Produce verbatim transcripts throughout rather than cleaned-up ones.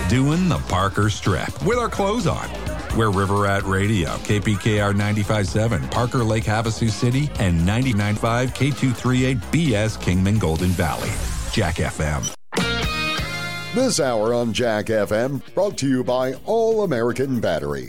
doing the Parker Strip with our clothes on. We're River Rat Radio, K P K R ninety-five point seven, Parker Lake, Havasu City, and ninety-nine point five K two thirty-eight B S Kingman Golden Valley. Jack F M. This hour on Jack F M brought to you by All American Battery.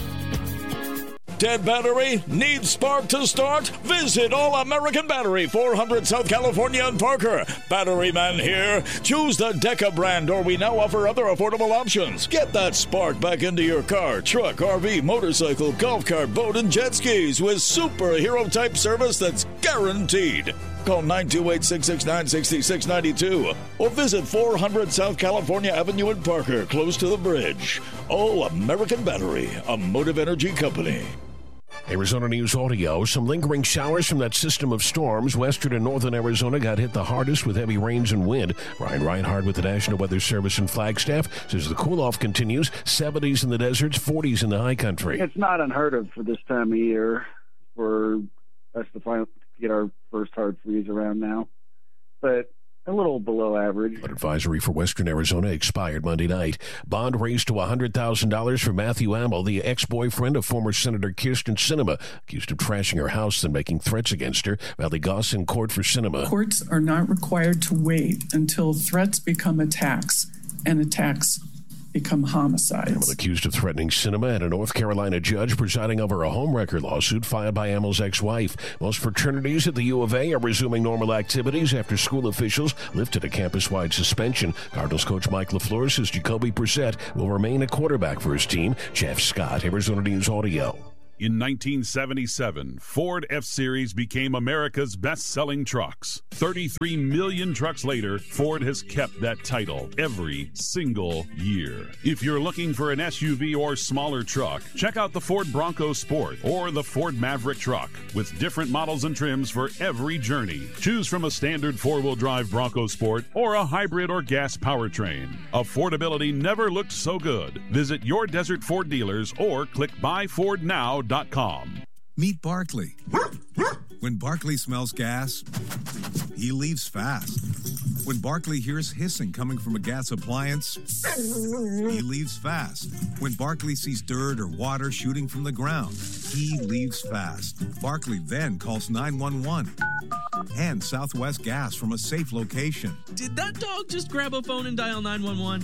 Dead battery? Needs spark to start? Visit All American Battery, four hundred South California and Parker. Battery man here. Choose the Deca brand, or we now offer other affordable options. Get that spark back into your car, truck, R V, motorcycle, golf cart, boat, and jet skis with superhero type service that's guaranteed. Call nine two eight, six six nine, six six nine two or visit four hundred South California Avenue in Parker, close to the bridge. All American Battery, a Motive Energy company. Arizona News Audio. Some lingering showers from that system of storms. Western and northern Arizona got hit the hardest with heavy rains and wind. Ryan Reinhardt with the National Weather Service in Flagstaff says the cool-off continues. seventies in the deserts, forties in the high country. It's not unheard of for this time of year for us to finally get our first hard freeze around now. But a little below average. An advisory for Western Arizona expired Monday night. Bond raised to one hundred thousand dollars for Matthew Amel, the ex-boyfriend of former Senator Kirsten Sinema, accused of trashing her house and making threats against her. Valley Goss in court for Sinema. Courts are not required to wait until threats become attacks, and attacks become homicides. Amel accused of threatening Sinema and a North Carolina judge presiding over a homewrecker lawsuit filed by Amel's ex-wife. Most fraternities at the U of A are resuming normal activities after school officials lifted a campus-wide suspension. Cardinals coach Mike LaFleur says Jacoby Brissett will remain a quarterback for his team. Jeff Scott, Arizona News Audio. In nineteen seventy-seven, Ford F-Series became America's best-selling trucks. thirty-three million trucks later, Ford has kept that title every single year. If you're looking for an S U V or smaller truck, check out the Ford Bronco Sport or the Ford Maverick truck with different models and trims for every journey. Choose from a standard four-wheel drive Bronco Sport or a hybrid or gas powertrain. Affordability never looked so good. Visit your Desert Ford dealers or click buy ford now dot com. Meet Barkley. When Barkley smells gas, he leaves fast. When Barkley hears hissing coming from a gas appliance, he leaves fast. When Barkley sees dirt or water shooting from the ground, he leaves fast. Barkley then calls nine one one and Southwest Gas from a safe location. Did that dog just grab a phone and dial nine one one?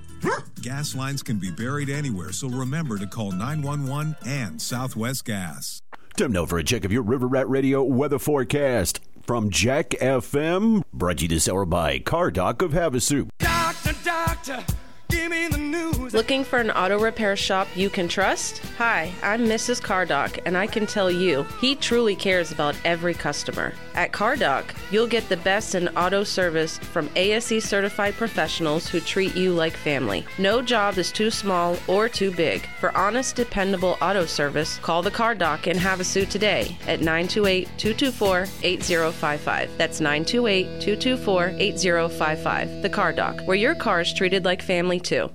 Gas lines can be buried anywhere, so remember to call nine one one and Southwest Gas. Time now for a check of your River Rat Radio weather forecast. From Jack F M, brought to you this hour by Car Doc of Havasu. Doctor, doctor, give me the news. Looking for an auto repair shop you can trust? Hi, I'm Missus Cardock, and I can tell you, he truly cares about every customer. At Cardock, you'll get the best in auto service from A S E certified professionals who treat you like family. No job is too small or too big. For honest, dependable auto service, call the Cardock in Havasu today at nine two eight, two two four, eight zero five five. That's nine two eight, two two four, eight zero five five. The Cardock, where your car is treated like family too.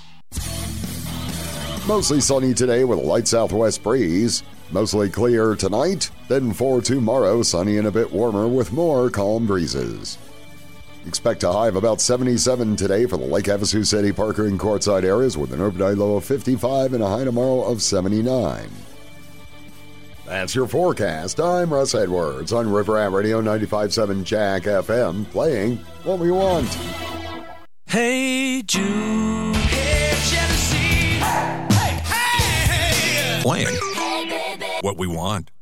Mostly sunny today with a light southwest breeze. Mostly clear tonight, then for tomorrow, sunny and a bit warmer with more calm breezes. Expect a high of about seventy-seven today for the Lake Havasu City, Parker, and Quartzsite areas with an overnight low of fifty-five and a high tomorrow of seventy-nine. That's your forecast. I'm Russ Edwards on River Rat Radio ninety-five point seven Jack F M, playing what we want. Hey, Jude. Hey, Jealousy. Hey, hey, hey. Playing what we want.